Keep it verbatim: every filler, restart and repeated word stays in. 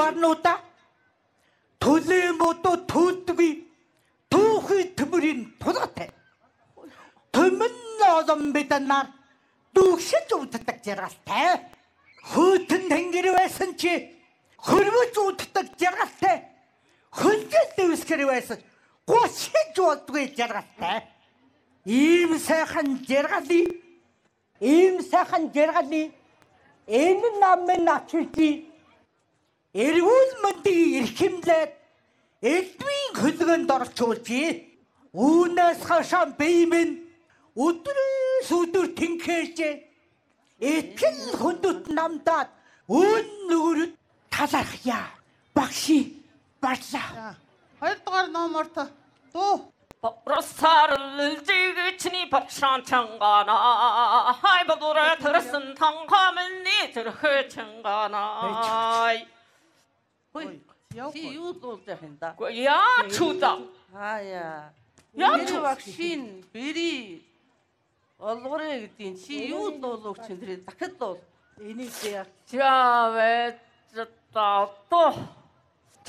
барнуудаа төлөөмөдөө төлдөгий түүхий төмөрийн тулгатай. Төмөн олон бидэнаар дүүгшиж уддаг жаргалтай. Хөтөн тэнгэр байсан чи хөрвөж уддаг жаргалтай. Хөлжил дэвсгэр байсан гушиж уддаг жаргалтай. Ийм сайхан жаргалыг ийм сайхан жаргалыг энэ намын ачилжи эрүүл мэндийг эрхэмлээд элдвийн хөлгөнд орчуулжи. Үүнээс хашаа биймэн өдрөөс өдөр тэнхэж этгэл хүндэт намдаад өн нүгүрд талархъя. Багши барлаа. Хоёрдугаар номорт дуу. Росарлжигчни 박šanчангана хайбодура тэрсэн танхамны тэрхэчангана. Ой, чи юу дуулж явах юм да? Яа чуда. Хаяа. Яа Яа чуда. вакцин бери. Олгорэ гэдгийг чи юу дуулууч чинь тэр дахиад дуул. Энийг яа. Чавэ та то